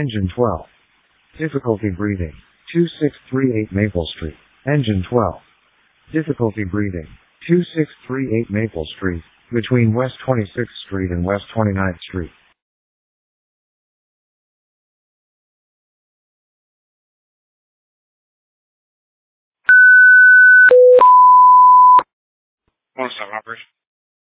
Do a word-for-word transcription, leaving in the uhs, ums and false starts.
Engine twelve. Difficulty breathing. two six three eight Maple Street. Engine twelve. Difficulty breathing. two six three eight Maple Street, between West twenty-sixth Street and West twenty-ninth Street. One stop operation.